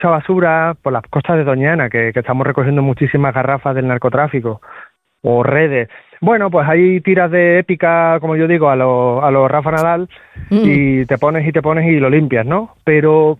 mucha basura por las costas de Doñana, que estamos recogiendo muchísimas garrafas del narcotráfico, o redes. Bueno, pues hay tiras de épica, como yo digo, a los Rafa Nadal, Mm. y te pones y lo limpias, ¿no? Pero